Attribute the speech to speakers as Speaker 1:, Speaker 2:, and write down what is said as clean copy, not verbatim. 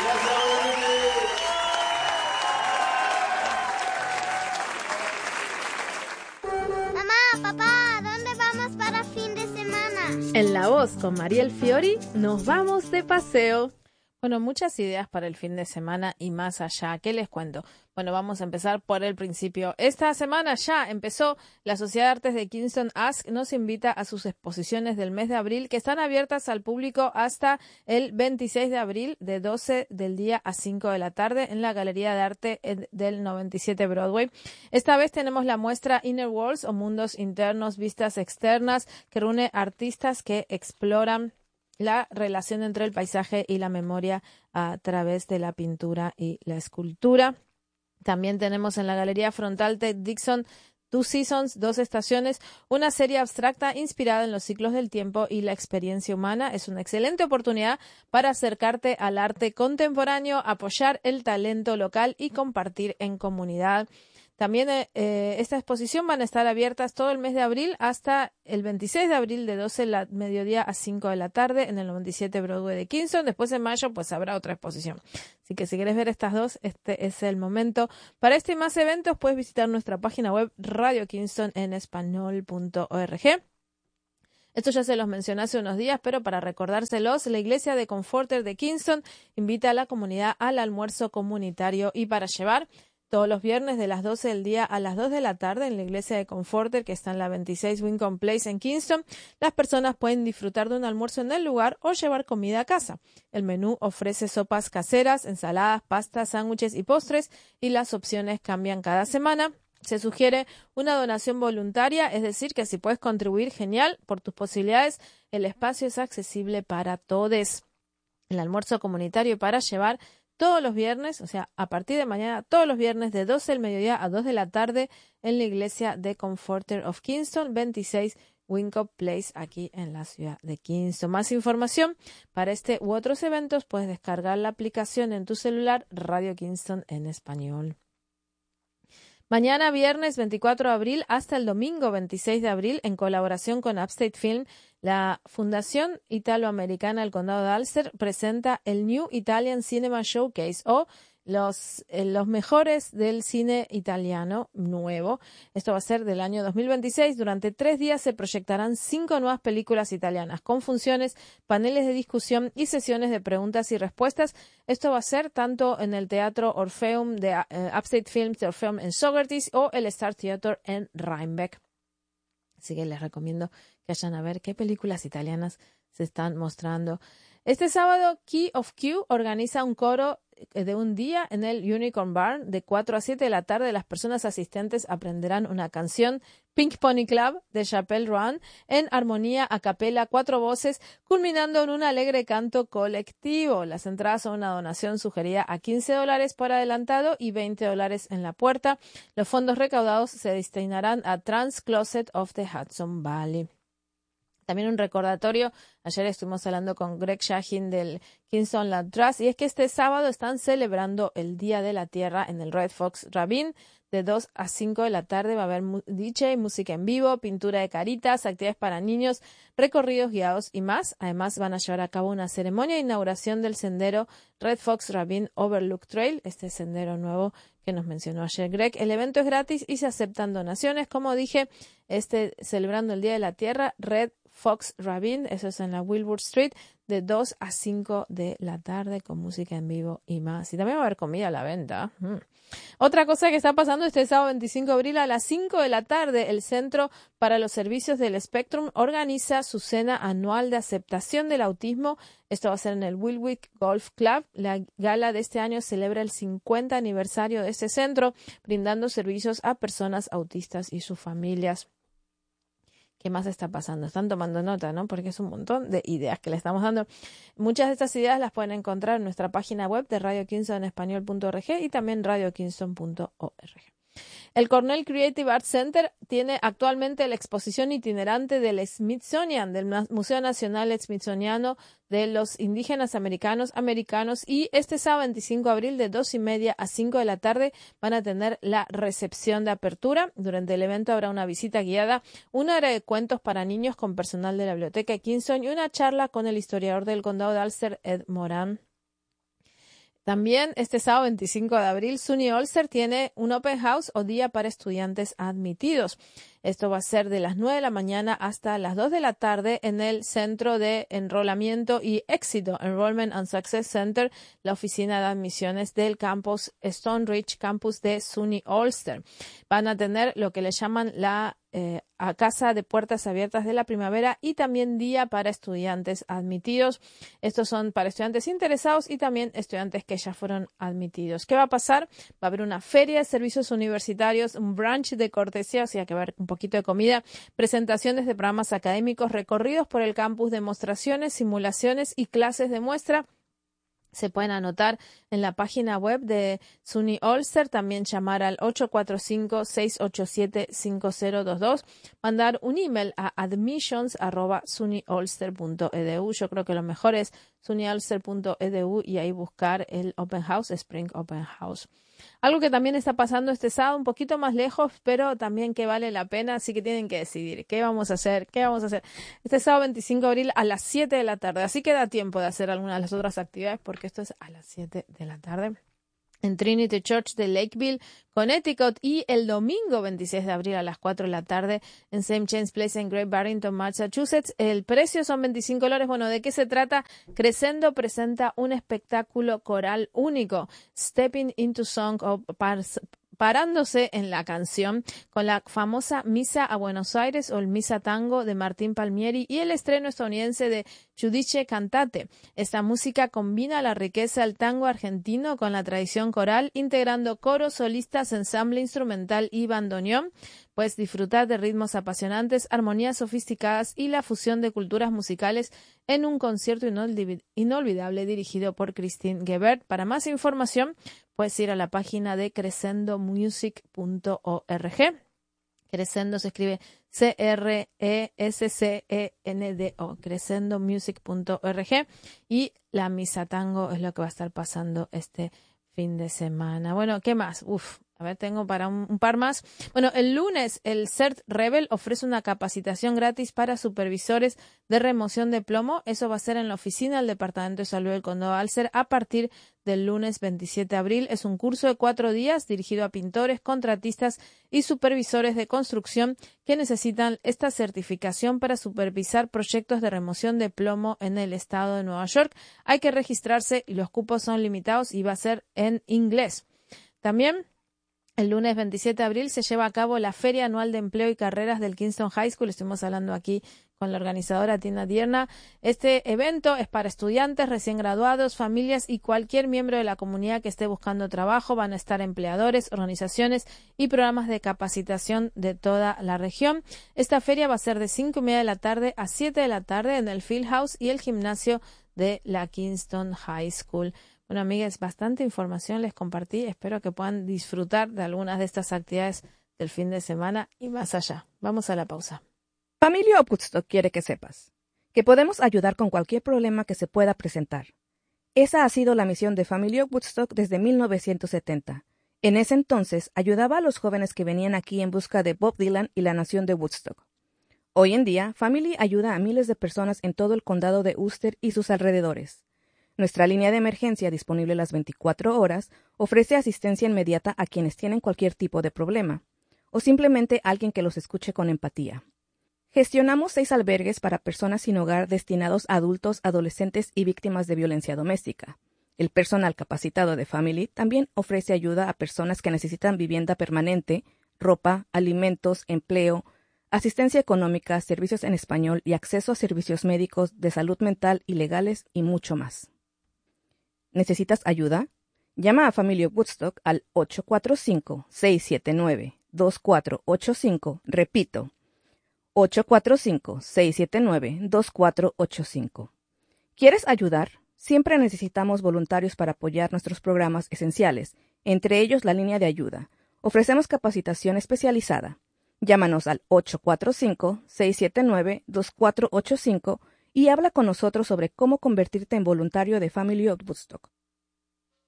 Speaker 1: Mamá, papá, ¿dónde vamos para fin de semana?
Speaker 2: En La Voz con Mariel Fiori nos vamos de paseo. Bueno, muchas ideas para el fin de semana y más allá. ¿Qué les cuento? Bueno, vamos a empezar por el principio. Esta semana ya empezó la Sociedad de Artes de Kingston Ask. Nos invita a sus exposiciones del mes de abril que están abiertas al público hasta el 26 de abril de 12 del día a 5 de la tarde en la Galería de Arte del 97 Broadway. Esta vez tenemos la muestra Inner Worlds o Mundos Internos, Vistas Externas, que reúne artistas que exploran la relación entre el paisaje y la memoria a través de la pintura y la escultura. También tenemos en la Galería Frontal Ted Dixon Two Seasons, Dos Estaciones, una serie abstracta inspirada en los ciclos del tiempo y la experiencia humana. Es una excelente oportunidad para acercarte al arte contemporáneo, apoyar el talento local y compartir en comunidad. También esta exposición van a estar abiertas todo el mes de abril hasta el 26 de abril de 12 del mediodía a 5 de la tarde en el 97 Broadway de Kingston. Después en mayo pues habrá otra exposición. Así que si quieres ver estas dos, este es el momento. Para este y más eventos puedes visitar nuestra página web radiokingston.org. Esto ya se los mencioné hace unos días, pero para recordárselos, la Iglesia de Comforter de Kingston invita a la comunidad al almuerzo comunitario y para llevar todos los viernes de las 12 del día a las 2 de la tarde en la Iglesia de Comforter, que está en la 26 Wincombe Place en Kingston, las personas pueden disfrutar de un almuerzo en el lugar o llevar comida a casa. El menú ofrece sopas caseras, ensaladas, pastas, sándwiches y postres, y las opciones cambian cada semana. Se sugiere una donación voluntaria, es decir, que si puedes contribuir, genial, por tus posibilidades, el espacio es accesible para todos. El almuerzo comunitario para llevar todos los viernes, o sea, a partir de mañana, todos los viernes de 12 del mediodía a 2 de la tarde en la Iglesia de Comforter of Kingston, 26 Wincombe Place, aquí en la ciudad de Kingston. Más información para este u otros eventos, puedes descargar la aplicación en tu celular Radio Kingston en español. Mañana viernes 24 de abril hasta el domingo 26 de abril, en colaboración con Upstate Film, la Fundación Italoamericana del Condado de Ulster presenta el New Italian Cinema Showcase o los mejores del cine italiano nuevo. Esto va a ser del año 2026. Durante 3 días se proyectarán 5 nuevas películas italianas con funciones, paneles de discusión y sesiones de preguntas y respuestas. Esto va a ser tanto en el Teatro Orpheum de Upstate Films de Orpheum en Saugerties o el Star Theatre en Rhinebeck. Así que les recomiendo que vayan a ver qué películas italianas se están mostrando. Este sábado, Key of Q organiza un coro de un día en el Unicorn Barn de 4 a 7 de la tarde. Las personas asistentes aprenderán una canción, Pink Pony Club de Chappell Roan, en armonía a capela, 4 voces, culminando en un alegre canto colectivo. Las entradas son una donación sugerida a $15 por adelantado y $20 en la puerta. Los fondos recaudados se destinarán a Trans Closet of the Hudson Valley. También un recordatorio, ayer estuvimos hablando con Greg Shahin del Kingston Land Trust, y es que este sábado están celebrando el Día de la Tierra en el Red Fox Ravine. De 2 a 5 de la tarde va a haber DJ, música en vivo, pintura de caritas, actividades para niños, recorridos guiados y más. Además van a llevar a cabo una ceremonia de inauguración del sendero Red Fox Ravine Overlook Trail, este sendero nuevo que nos mencionó ayer Greg. El evento es gratis y se aceptan donaciones. Como dije, celebrando el Día de la Tierra, Red Fox Ravine, eso es en la Wilbur Street, de 2 a 5 de la tarde con música en vivo y más. Y también va a haber comida a la venta. Otra cosa que está pasando este sábado 25 de abril a las 5 de la tarde, el Centro para los Servicios del Spectrum organiza su cena anual de aceptación del autismo. Esto va a ser en el Wilwick Golf Club. La gala de este año celebra el 50 aniversario de este centro, brindando servicios a personas autistas y sus familias. ¿Qué más está pasando? Están tomando nota, ¿no? Porque es un montón de ideas que le estamos dando. Muchas de estas ideas las pueden encontrar en nuestra página web de radiokingston.org y también radiokingston.org. El Cornell Creative Arts Center tiene actualmente la exposición itinerante del Smithsonian, del Museo Nacional Smithsoniano de los Indígenas Americanos, y este sábado 25 de abril de 2:30 a 5 de la tarde van a tener la recepción de apertura. Durante el evento habrá una visita guiada, una hora de cuentos para niños con personal de la Biblioteca de Kingston y una charla con el historiador del Condado de Ulster, Ed Moran. También este sábado 25 de abril, SUNY Ulster tiene un open house o día para estudiantes admitidos. Esto va a ser de las 9 de la mañana hasta las 2 de la tarde en el Centro de Enrolamiento y Éxito, Enrollment and Success Center, la oficina de admisiones del campus Stone Ridge, campus de SUNY Ulster. Van a tener lo que le llaman la a casa de puertas abiertas de la primavera y también día para estudiantes admitidos. Estos son para estudiantes interesados y también estudiantes que ya fueron admitidos. ¿Qué va a pasar? Va a haber una feria de servicios universitarios, un brunch de cortesía, o sea que va a haber un poquito de comida, presentaciones de programas académicos, recorridos por el campus, demostraciones, simulaciones y clases de muestra. Se pueden anotar en la página web de SUNY Ulster, también llamar al 845-687-5022, mandar un email a admissions@sunyulster.edu. Yo creo que lo mejor es sunyulster.edu y ahí buscar el Open House, Spring Open House. Algo que también está pasando este sábado, un poquito más lejos, pero también que vale la pena, así que tienen que decidir qué vamos a hacer. Este sábado 25 de abril a las 7 de la tarde, así que da tiempo de hacer algunas de las otras actividades porque esto es a las 7 de la tarde. En Trinity Church de Lakeville, Connecticut, y el domingo 26 de abril a las 4 de la tarde en St. James Place en Great Barrington, Massachusetts. El precio son $25. Bueno, ¿de qué se trata? Crescendo presenta un espectáculo coral único, Stepping into Song, o parándose en la canción, con la famosa Misa a Buenos Aires o el Misa Tango de Martín Palmieri y el estreno estadounidense de Giudice Cantate. Esta música combina la riqueza del tango argentino con la tradición coral, integrando coros, solistas, ensamble instrumental y bandoneón. Puedes disfrutar de ritmos apasionantes, armonías sofisticadas y la fusión de culturas musicales en un concierto inolvidable dirigido por Christine Gebert. Para más información, puedes ir a la página de crescendomusic.org. Crescendo se escribe CRESCENDO, crescendomusic.org, y la misa tango es lo que va a estar pasando este fin de semana. Bueno, ¿qué más? A ver, tengo para un par más. Bueno, el lunes el CERT Rebel ofrece una capacitación gratis para supervisores de remoción de plomo. Eso va a ser en la oficina del Departamento de Salud del Condado de Ulster a partir del lunes 27 de abril. Es un curso de 4 días dirigido a pintores, contratistas y supervisores de construcción que necesitan esta certificación para supervisar proyectos de remoción de plomo en el estado de Nueva York. Hay que registrarse y los cupos son limitados y va a ser en inglés. También el lunes 27 de abril se lleva a cabo la Feria Anual de Empleo y Carreras del Kingston High School. Estuvimos hablando aquí con la organizadora Tina Dierna. Este evento es para estudiantes, recién graduados, familias y cualquier miembro de la comunidad que esté buscando trabajo. Van a estar empleadores, organizaciones y programas de capacitación de toda la región. Esta feria va a ser de 5:30 de la tarde a 7 de la tarde en el Field House y el gimnasio de la Kingston High School. Bueno, amigas, bastante información les compartí. Espero que puedan disfrutar de algunas de estas actividades del fin de semana y más allá. Vamos a la pausa.
Speaker 3: Familia Woodstock quiere que sepas que podemos ayudar con cualquier problema que se pueda presentar. Esa ha sido la misión de Familia Woodstock desde 1970. En ese entonces, ayudaba a los jóvenes que venían aquí en busca de Bob Dylan y la nación de Woodstock. Hoy en día, Family ayuda a miles de personas en todo el condado de Ulster y sus alrededores. Nuestra línea de emergencia, disponible las 24 horas, ofrece asistencia inmediata a quienes tienen cualquier tipo de problema, o simplemente alguien que los escuche con empatía. Gestionamos 6 albergues para personas sin hogar destinados a adultos, adolescentes y víctimas de violencia doméstica. El personal capacitado de Family también ofrece ayuda a personas que necesitan vivienda permanente, ropa, alimentos, empleo, asistencia económica, servicios en español y acceso a servicios médicos, de salud mental y legales y mucho más. ¿Necesitas ayuda? Llama a Familia Woodstock al 845-679-2485. Repito, 845-679-2485. ¿Quieres ayudar? Siempre necesitamos voluntarios para apoyar nuestros programas esenciales, entre ellos la línea de ayuda. Ofrecemos capacitación especializada. Llámanos al 845-679-2485 y habla con nosotros sobre cómo convertirte en voluntario de Family of Woodstock.